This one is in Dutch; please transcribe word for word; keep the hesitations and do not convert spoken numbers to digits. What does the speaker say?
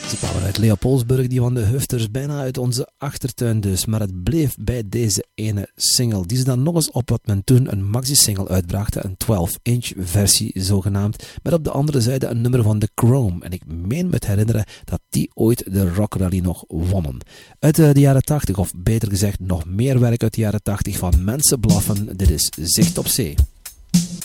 Ze kwamen uit Leopoldsburg, die van de Hufters, bijna uit onze achtertuin dus. Maar het bleef bij deze ene single, die ze dan nog eens op wat men toen een maxi-single uitbrachten, een twaalf inch versie zogenaamd, met op de andere zijde een nummer van The Chrome. En ik meen me te herinneren dat die ooit de Rock Rally nog wonnen. Uit de jaren tachtig, of beter gezegd nog meer werk uit de jaren tachtig van Mensen Blaffen. Dit is Zicht op Zee.